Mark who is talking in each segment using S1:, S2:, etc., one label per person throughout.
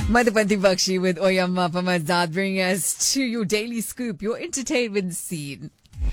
S1: Madhupati Bakshi with Oyamma Pamazad bringing us to your daily scoop, your entertainment scene.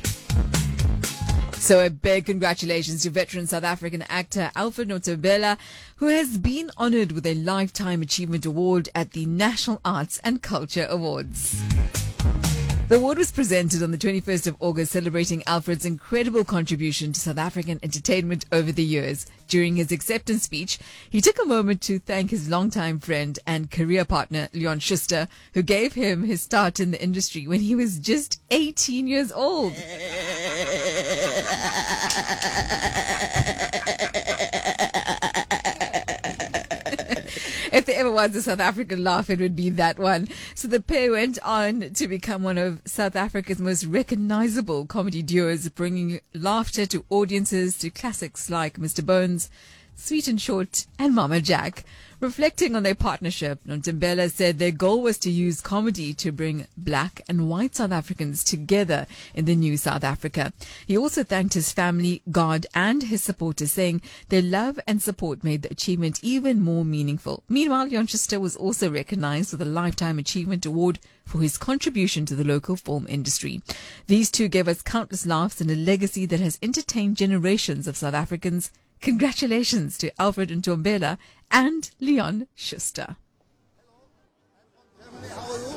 S1: So a big congratulations to veteran South African actor Alfred Ntombela, who has been honored with a Lifetime Achievement Award at the National Arts and Culture Awards. The award was presented on the 21st of August, celebrating Alfred's incredible contribution to South African entertainment over the years. During his acceptance speech, he took a moment to thank his longtime friend and career partner, Leon Schuster, who gave him his start in the industry when he was just 18 years old. If there ever was a South African laugh, it would be that one. So the pair went on to become one of South Africa's most recognizable comedy duos, bringing laughter to audiences to classics like Mr. Bones, Sweet and Short, and Mama Jack. Reflecting on their partnership, Ntombela said their goal was to use comedy to bring black and white South Africans together in the new South Africa. He also thanked his family, God, and his supporters, saying their love and support made the achievement even more meaningful. Meanwhile, Leon Schuster was also recognized with a Lifetime Achievement Award for his contribution to the local film industry. These two gave us countless laughs and a legacy that has entertained generations of South Africans. Congratulations to Alfred Ntombela and Leon Schuster.
S2: Hello, I'm from Germany. How are you?